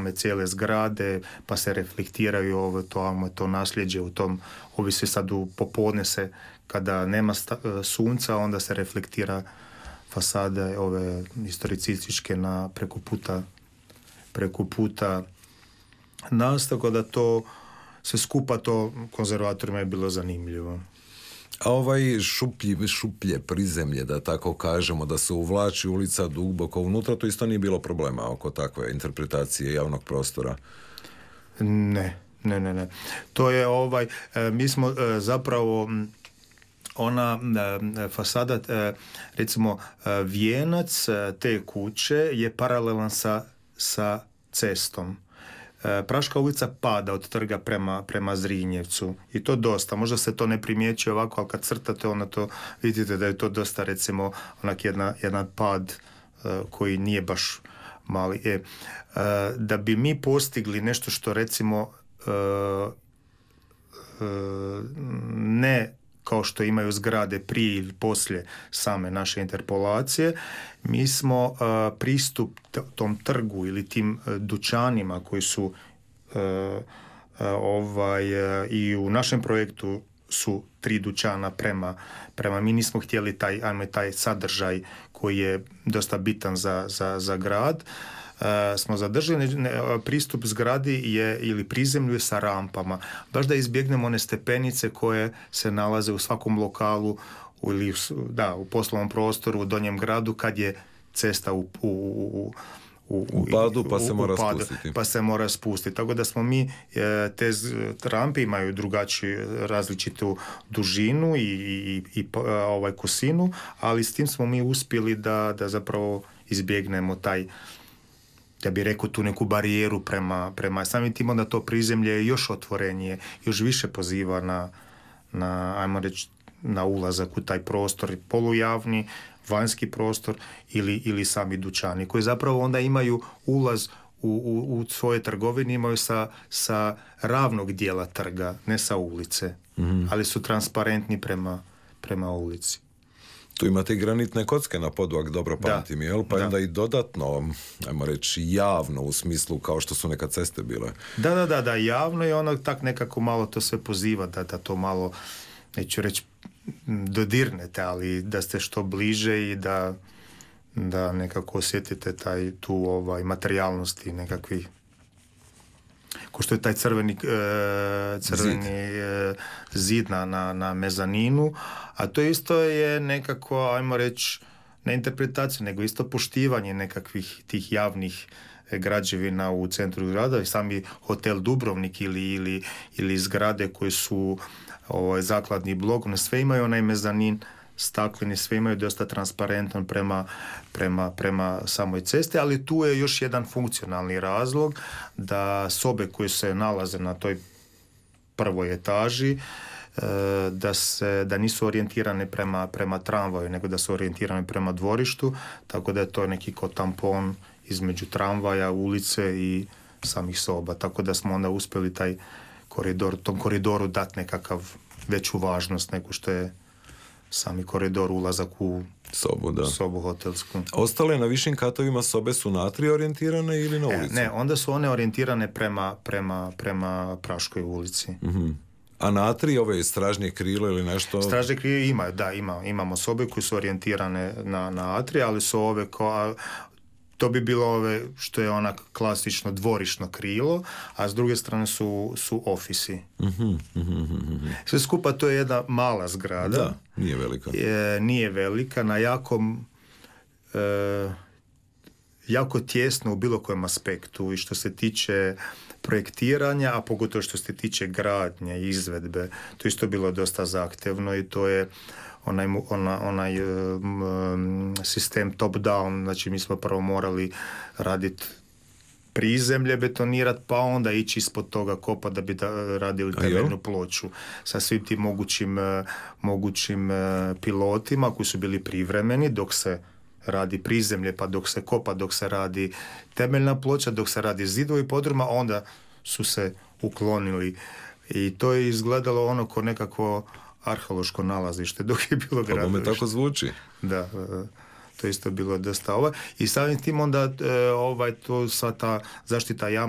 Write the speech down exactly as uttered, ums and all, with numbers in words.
same cijele zgrade, pa se reflektiraju ovo to, to nasljeđe u tom, ovisi sad u popodne se, kada nema sta, sunca, onda se reflektira fasade ove historicističke na preko puta preko puta nas, tako da to sve skupa to konzervatorima je bilo zanimljivo. A ovaj šuplji, šuplje prizemlje, da tako kažemo, da se uvlači ulica duboko unutra, to isto nije bilo problema oko takve interpretacije javnog prostora? Ne, ne, ne, ne. To je ovaj, mi smo zapravo ona fasada, recimo vijenac te kuće je paralelan sa, sa cestom. Praška ulica pada od trga prema, prema Zrinjevcu i to dosta, možda se to ne primjećuje ovako, ali kad crtate onda to vidite da je to dosta, recimo onak jedna, jedan pad uh, koji nije baš mali. E, uh, da bi mi postigli nešto što recimo uh, uh, ne kao što imaju zgrade prije ili poslije same naše interpolacije, mi smo uh, pristup t- tom trgu ili tim uh, dućanima koji su uh, uh, ovaj, uh, i u našem projektu su tri dućana prema, prema mi nismo htjeli taj, ajme, taj sadržaj koji je dosta bitan za, za, za grad. Uh, smo zadržali, ne, pristup zgradi je ili prizemlju je sa rampama, baš da izbjegnemo one stepenice koje se nalaze u svakom lokalu ili da, u poslovnom prostoru u Donjem gradu kad je cesta u, u, u, u, u padu pa se u, mora u padu, spustiti. Pa se mora spustiti. Tako da smo mi, te rampe imaju drugačiju različitu dužinu i, i, i ovaj kosinu, ali s tim smo mi uspjeli da, da zapravo izbjegnemo taj, ja bih rekao, tu neku barijeru prema, prema samim tim, onda to prizemlje je još otvorenije, još više poziva na, na, ajmo reći, na ulazak u taj prostor, polujavni, vanjski prostor ili, ili sami dućani, koji zapravo onda imaju ulaz u, u, u svoje trgovine, imaju sa, sa ravnog dijela trga, ne sa ulice, mm-hmm. ali su transparentni prema, prema ulici. Tu imate i granitne kocke na podu, ako dobro pamtim, jel? Pa da. onda i dodatno, ajmo reći, javno u smislu kao što su neka ceste bile. Da, da, da, da, javno i ono tak nekako malo to sve poziva, da, da to malo, neću reći, dodirnete, ali da ste što bliže i da, da nekako osjetite taj, tu ovaj, materijalnosti nekakvi. Ko što je taj crveni, e, crveni zid, e, zid na, na, na mezaninu, a to isto je nekako, ajmo reći, ne interpretacija, nego isto poštivanje nekakvih tih javnih građevina u centru grada i sami hotel Dubrovnik ili, ili, ili zgrade koje su ovaj, zakladni blok, ne sve imaju onaj mezanin stakleni, sve imaju dosta transparentan prema, prema, prema samoj cesti, ali tu je još jedan funkcionalni razlog da sobe koje se nalaze na toj prvoj etaži da, se, da nisu orijentirane prema, prema tramvaju, nego da su orijentirane prema dvorištu, tako da je to neki ko tampon između tramvaja, ulice i samih soba, tako da smo onda uspjeli taj koridor, tom koridoru dati nekakav veću važnost nego što je sami koridor ulazak u sobu, da. sobu hotelsku. Ostale na višim katovima sobe su na atrij orijentirane ili na ulicu? Ne, onda su one orijentirane prema, prema, prema Praškoj ulici. Mm-hmm. A na atrij ove stražnje krilo ili nešto? Stražnje krilo ima, da, ima, imamo sobe koje su orijentirane na, na atrij, ali su ove ko, to bi bilo ove što je onak klasično dvorišno krilo, a s druge strane su, su ofisi. Mm-hmm, mm-hmm. Sve skupa to je jedna mala zgrada. Da, nije velika. Je, nije velika, na jakom e, jako tjesno u bilo kojem aspektu i što se tiče projektiranja, a pogotovo što se tiče gradnje i izvedbe. To isto bilo dosta zahtevno i to je onaj, ona, onaj um, sistem top-down, znači mi smo prvo morali raditi prizemlje, betonirati, pa onda ići ispod toga kopa da bi da radili temeljnu ploču sa svim tim mogućim, mogućim pilotima koji su bili privremeni dok se radi prizemlje, pa dok se kopa, dok se radi temeljna ploča, dok se radi zidovi podruma, onda su se uklonili. I to je izgledalo ono ko nekako arheološko nalazište dok je bilo gradilište. Ovo me tako zvuči. Da, to isto bilo dosta ovo. I samim tim onda ovaj, to, sva ta zaštita javnosti